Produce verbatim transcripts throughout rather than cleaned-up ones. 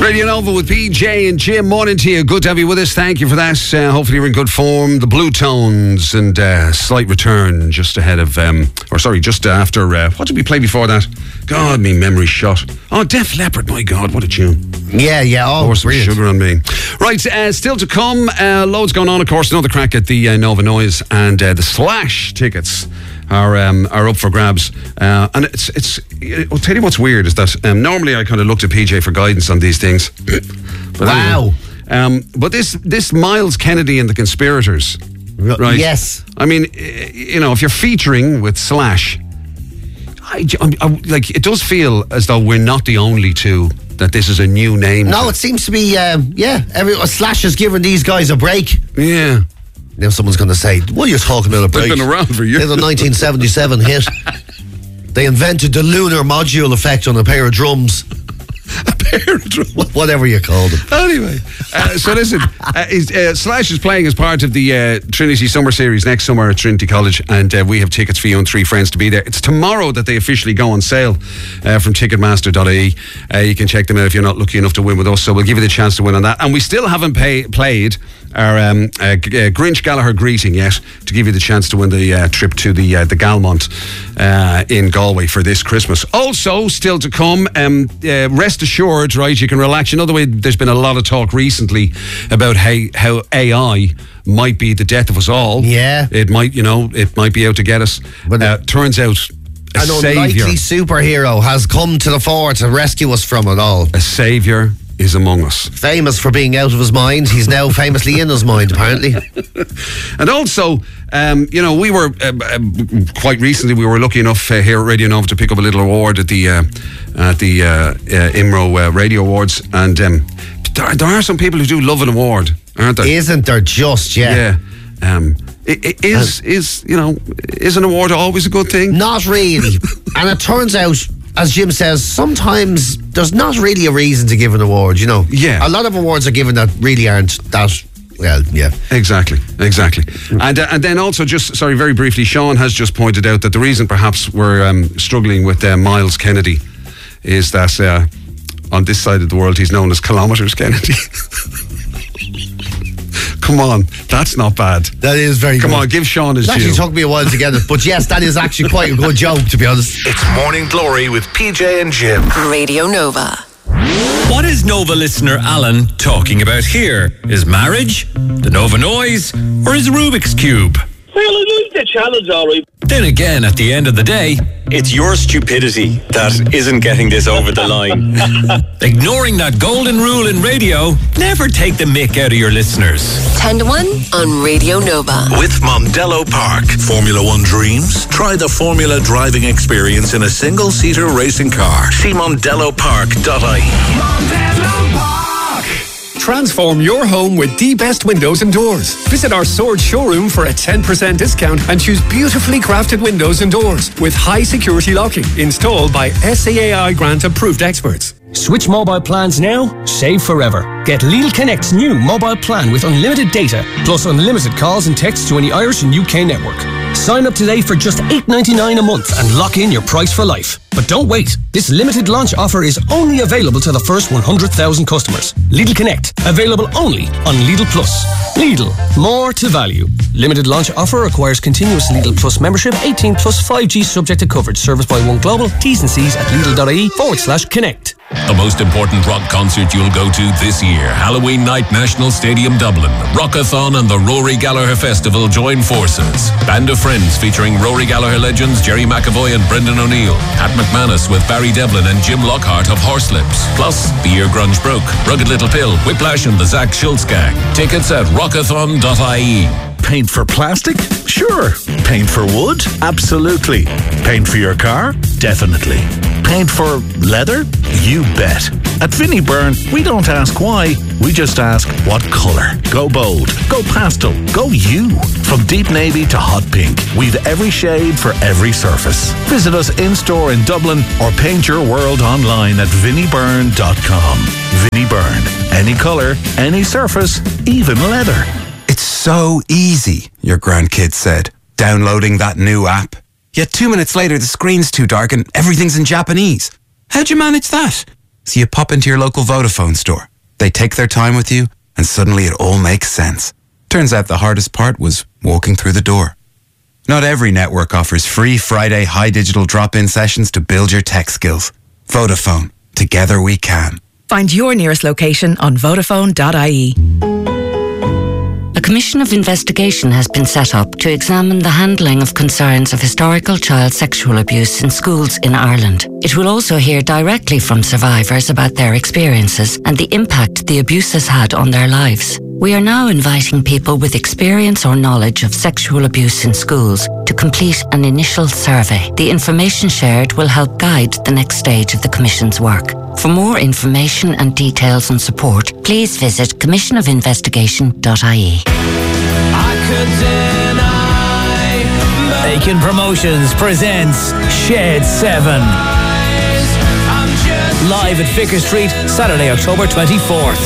Radio Nova with P J and Jim. Morning to you. Good to have you with us. Thank you for that. Uh, hopefully you're in good form. The Blue Tones and uh, slight return just ahead of, um, or sorry, just after, uh, what did we play before that? God, me memory shot. Oh, Def Leppard, my God, what a tune. Yeah, yeah. Oh, some sugar on me. Right, uh, still to come. Uh, loads going on, of course. Another crack at the uh, Nova Noise and uh, the Slash tickets are um, are up for grabs. Uh, and it's, it's, I'll tell you what's weird is that um, normally I kind of looked at P J for guidance on these things. But wow. Anyway, um, but this, this Miles Kennedy and the Conspirators, right? Yes. I mean, you know, if you're featuring with Slash, I, I, I, like, it does feel as though we're not the only two that this is a new name. No, it seems to be, um, yeah, every, Slash has given these guys a break. Yeah. Now someone's going to say, what are you talking about a break? They've been around for years. They're the nineteen seventy-seven hit. They invented the lunar module effect on a pair of drums. A pair of drums. Whatever you called it. Anyway, uh, so listen, uh, is, uh, Slash is playing as part of the uh, Trinity Summer Series next summer at Trinity College, and uh, we have tickets for you and three friends to be there. It's tomorrow that they officially go on sale uh, from ticketmaster dot I E. Uh, you can check them out if you're not lucky enough to win with us, so we'll give you the chance to win on that. And we still haven't pay, played our um, uh, G- uh, Grinch Gallagher greeting yet to give you the chance to win the uh, trip to the uh, the Galmont uh, in Galway for this Christmas. Also, still to come, um, uh, rest assured, right, you can relax. You know the way there's been a lot of talk recently about how, how A I might be the death of us all. Yeah. It might, you know, it might be out to get us. But uh, turns out a an savior, unlikely superhero has come to the fore to rescue us from it all. A savior is among us. Famous for being out of his mind, he's now famously in his mind, apparently. And also, um, you know, we were uh, uh, quite recently we were lucky enough uh, here at Radio Nova to pick up a little award at the uh, at the uh, uh, I M R O uh, Radio Awards, and um, there, there are some people who do love an award, aren't there? Isn't there just? Yeah. Yeah. Um, it, it is um, is you know is an award always a good thing? Not really. And it turns out, as Jim says, sometimes there's not really a reason to give an award, you know. Yeah. A lot of awards are given that really aren't that, well, yeah. Exactly, exactly. And uh, and then also, just, sorry, very briefly, Sean has just pointed out that the reason perhaps we're um, struggling with uh, Miles Kennedy is that uh, on this side of the world he's known as Kilometres Kennedy. Come on, that's not bad. That is very Come good. on, give Sean his due. It actually took me a while to get it, but yes, that is actually quite a good joke, to be honest. It's Morning Glory with P J and Jim. Radio Nova. What is Nova listener Alan talking about here? Is marriage, the Nova Noise, or is Rubik's Cube? Well, I like the challenge, all right. Then again, at the end of the day, it's your stupidity that isn't getting this over the line. Ignoring that golden rule in radio, never take the mick out of your listeners. ten to one on Radio Nova. With Mondello Park. Formula One dreams? Try the Formula driving experience in a single-seater racing car. See mondello park dot I E. Mondello Park. Transform your home with the best windows and doors. Visit our Sword showroom for a ten percent discount and choose beautifully crafted windows and doors with high security locking installed by S A A I grant approved experts. Switch mobile plans now, save forever. Get Lidl Connect's new mobile plan with unlimited data, plus unlimited calls and texts to any Irish and U K network. Sign up today for just eight ninety-nine a month and lock in your price for life. But don't wait. This limited launch offer is only available to the first one hundred thousand customers. Lidl Connect, available only on Lidl Plus. Lidl, more to value. Limited launch offer requires continuous Lidl Plus membership, eighteen plus five G subject to coverage. Service by One Global. T's and C's at Lidl.ie forward slash connect. The most important rock concert you'll go to this year. Halloween night, National Stadium, Dublin. Rockathon and the Rory Gallagher Festival join forces. Band of Friends featuring Rory Gallagher legends Jerry McAvoy and Brendan O'Neill. Pat McManus with Barry Devlin and Jim Lockhart of Horselips. Plus, The Year Grunge Broke, Rugged Little Pill, Whiplash and the Zach Schultz Gang. Tickets at rockathon dot I E. Paint for plastic? Sure. Paint for wood? Absolutely. Paint for your car? Definitely. Paint for leather? You bet. At Vinnie Byrne, we don't ask why, we just ask what colour. Go bold, go pastel, go you. From deep navy to hot pink, we've every shade for every surface. Visit us in-store in Dublin or paint your world online at vinnie byrne dot com. Vinnie Byrne. Any colour, any surface, even leather. It's so easy, your grandkids said, downloading that new app. Yet two minutes later, the screen's too dark and everything's in Japanese. How'd you manage that? So you pop into your local Vodafone store. They take their time with you, and suddenly it all makes sense. Turns out the hardest part was walking through the door. Not every network offers free Friday high digital drop-in sessions to build your tech skills. Vodafone. Together we can. Find your nearest location on vodafone dot I E. A commission of investigation has been set up to examine the handling of concerns of historical child sexual abuse in schools in Ireland. It will also hear directly from survivors about their experiences and the impact the abuse has had on their lives. We are now inviting people with experience or knowledge of sexual abuse in schools to complete an initial survey. The information shared will help guide the next stage of the Commission's work. For more information and details and support, please visit commission of investigation dot I E. Aiken Promotions presents Shed seven. Live at Vicar Street, Saturday, October twenty-fourth.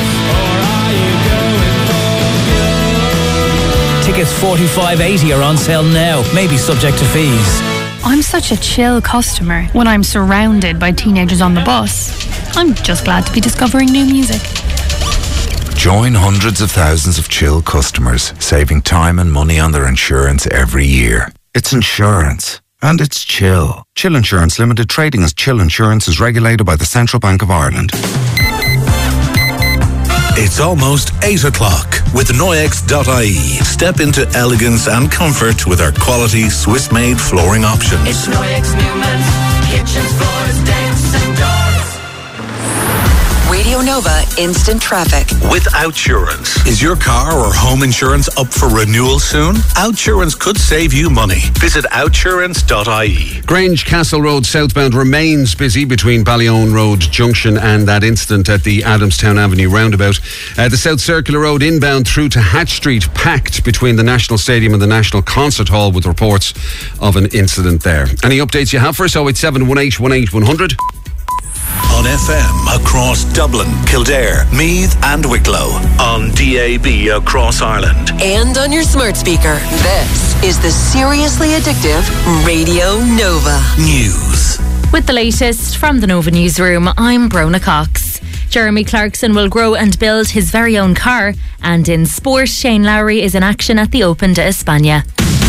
Tickets forty-five eighty are on sale now, maybe subject to fees. I'm such a chill customer when I'm surrounded by teenagers on the bus. I'm just glad to be discovering new music. Join hundreds of thousands of Chill customers, saving time and money on their insurance every year. It's insurance. And it's Chill. Chill Insurance Limited, trading as Chill Insurance, is regulated by the Central Bank of Ireland. It's almost eight o'clock with Noyex dot I E. Step into elegance and comfort with our quality Swiss-made flooring options. It's Noyex Newman, kitchens, floors, decks and doors. Radio Nova Instant Traffic. With Outsurance. Is your car or home insurance up for renewal soon? Outsurance could save you money. Visit outsurance dot I E. Grange Castle Road southbound remains busy between Ballyone Road Junction and that incident at the Adamstown Avenue roundabout. Uh, the South Circular Road inbound through to Hatch Street packed between the National Stadium and the National Concert Hall with reports of an incident there. Any updates you have for us? oh eight seven, one eight one eight, one hundred. On F M across Dublin, Kildare, Meath and Wicklow. On D A B across Ireland. And on your smart speaker. This is the Seriously Addictive Radio Nova News. With the latest from the Nova Newsroom, I'm Brona Cox. Jeremy Clarkson will grow and build his very own car. And in sport, Shane Lowry is in action at the Open de España.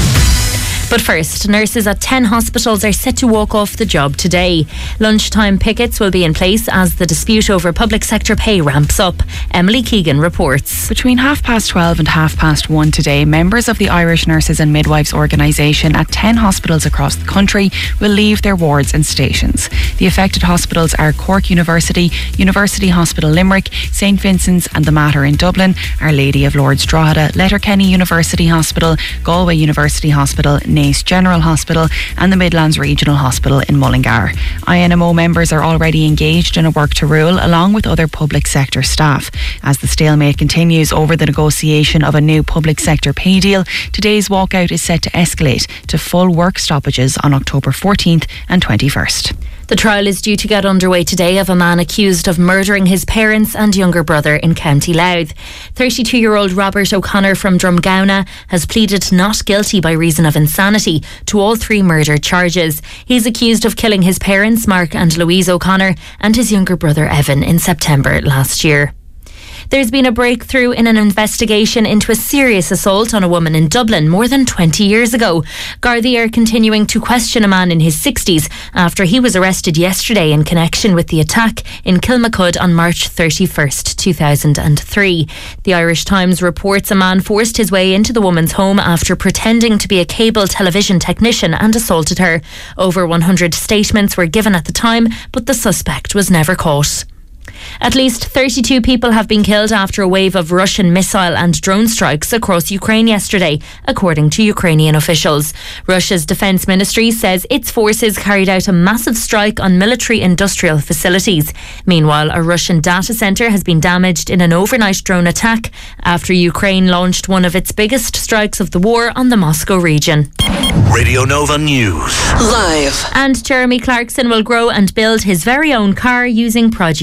But first, nurses at ten hospitals are set to walk off the job today. Lunchtime pickets will be in place as the dispute over public sector pay ramps up. Emily Keegan reports. Between half past twelve and half past one today, members of the Irish Nurses and Midwives organisation at ten hospitals across the country will leave their wards and stations. The affected hospitals are Cork University, University Hospital Limerick, St Vincent's and the Mater in Dublin, Our Lady of Lourdes Drogheda, Letterkenny University Hospital, Galway University Hospital, Naas General Hospital and the Midlands Regional Hospital in Mullingar. I N M O members are already engaged in a work to rule along with other public sector staff. As the stalemate continues over the negotiation of a new public sector pay deal, today's walkout is set to escalate to full work stoppages on October fourteenth and twenty-first. The trial is due to get underway today of a man accused of murdering his parents and younger brother in County Louth. thirty-two-year-old Robert O'Connor from Drumgowna has pleaded not guilty by reason of insanity to all three murder charges. He's accused of killing his parents, Mark and Louise O'Connor, and his younger brother Evan in September last year. There's been a breakthrough in an investigation into a serious assault on a woman in Dublin more than twenty years ago. Gardaí are continuing to question a man in his sixties after he was arrested yesterday in connection with the attack in Kilmacud on March thirty-first, two thousand three. The Irish Times reports a man forced his way into the woman's home after pretending to be a cable television technician and assaulted her. Over one hundred statements were given at the time, but the suspect was never caught. At least thirty-two people have been killed after a wave of Russian missile and drone strikes across Ukraine yesterday, according to Ukrainian officials. Russia's defence ministry says its forces carried out a massive strike on military industrial facilities. Meanwhile, a Russian data centre has been damaged in an overnight drone attack after Ukraine launched one of its biggest strikes of the war on the Moscow region. Radio Nova News. Live. And Jeremy Clarkson will grow and build his very own car using produce from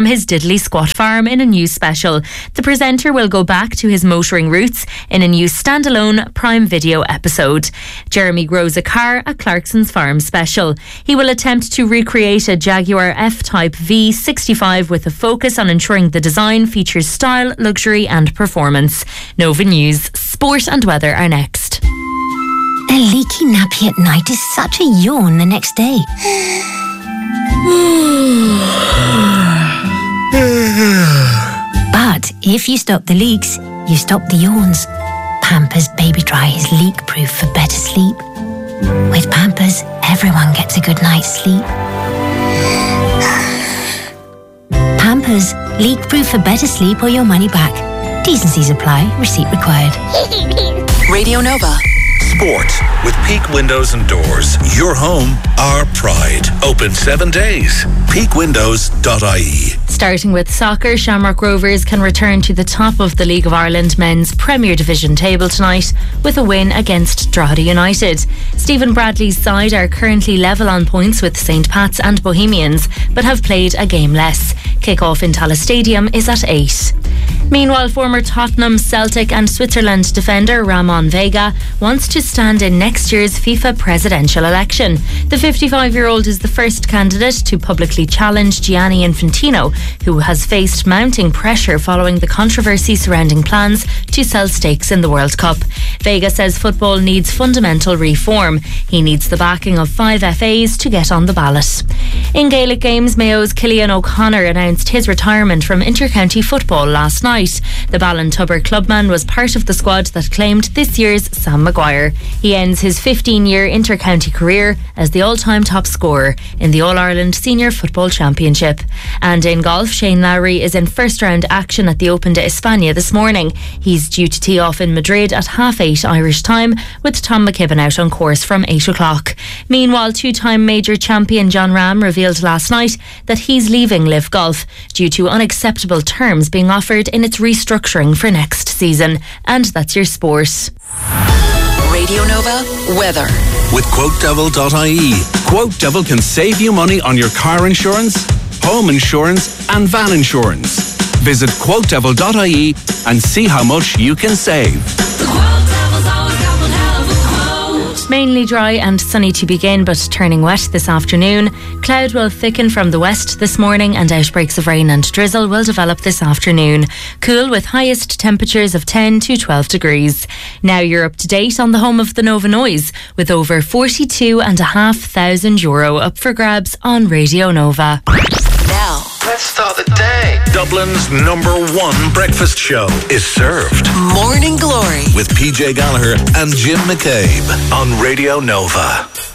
his diddly squat farm in a new special. The presenter will go back to his motoring roots in a new standalone Prime Video episode. Jeremy grows a car at Clarkson's Farm special. He will attempt to recreate a Jaguar F-Type V sixty-five with a focus on ensuring the design features style, luxury and performance. Nova News, sport and weather are next. A leaky nappy at night is such a yawn the next day. But if you stop the leaks, you stop the yawns. Pampers Baby Dry is leak-proof for better sleep. With Pampers, everyone gets a good night's sleep. Pampers, leak-proof for better sleep or your money back. T's and C's apply. Receipt required. Radio Nova. Sport with Peak Windows and Doors. Your home, our pride. Open seven days. peak windows dot I E. Starting with soccer, Shamrock Rovers can return to the top of the League of Ireland Men's Premier Division table tonight with a win against Drogheda United. Stephen Bradley's side are currently level on points with Saint Pat's and Bohemians, but have played a game less. Kick-off in Tallaght Stadium is at eight. Meanwhile, former Tottenham, Celtic and Switzerland defender Ramon Vega wants to stand in next year's FIFA presidential election. The fifty-five-year-old is the first candidate to publicly challenge Gianni Infantino, who has faced mounting pressure following the controversy surrounding plans to sell stakes in the World Cup. Vega says football needs fundamental reform. He needs the backing of five F As to get on the ballot. In Gaelic games, Mayo's Cillian O'Connor announced his retirement from inter-county football last night. The Ballintubber clubman was part of the squad that claimed this year's Sam Maguire. He ends his fifteen-year inter-county career as the all-time top scorer in the All-Ireland Senior Football Championship. And in golf, Shane Lowry is in first-round action at the Open de España this morning. He's due to tee off in Madrid at half eight Irish time, with Tom McKibben out on course from eight o'clock. Meanwhile, two-time major champion John Ram revealed last night that he's leaving Live Golf due to unacceptable terms being offered in its restructuring for next season. And that's your sport. Radio Nova weather. With quote devil dot I E. Quote Devil can save you money on your car insurance, home insurance and van insurance. Visit quote devil dot I E and see how much you can save. Mainly dry and sunny to begin, but turning wet this afternoon. Cloud will thicken from the west this morning and outbreaks of rain and drizzle will develop this afternoon. Cool with highest temperatures of ten to twelve degrees. Now you're up to date on the home of the Nova Noise with over forty-two and a half thousand euro up for grabs on Radio Nova. Now, let's start the day. Dublin's number one breakfast show is served. Morning Glory with P J Gallagher and Jim McCabe on Radio Nova.